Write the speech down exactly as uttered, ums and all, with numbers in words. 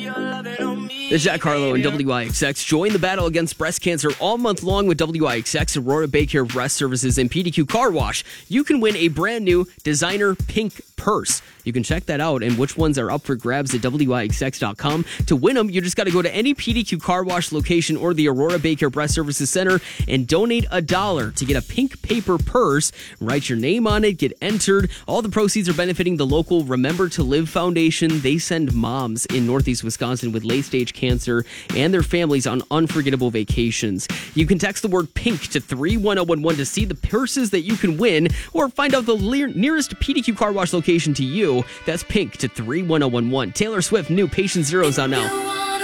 This is Jack Harlow and W I X X. Join the battle against breast cancer all month long with W I X X, Aurora Baycare Breast Services, and P D Q Car Wash. You can win a brand new designer pink purse. You can check that out and which ones are up for grabs at W I X X dot com. To win them, you just got to go to any P D Q Car Wash location or the Aurora Baycare Breast Services Center and donate a dollar to get a pink paper purse. Write your name on it, get entered. All the proceeds are benefiting the local Remember to Live Foundation. They send moms in Northeast Wisconsin with late-stage cancer and their families on unforgettable vacations. You can text the word pink to three one zero one one to see the purses that you can win or find out the le- nearest P D Q Car Wash location to you. That's pink to three one zero one one. Taylor Swift, new Patient Zero's on now.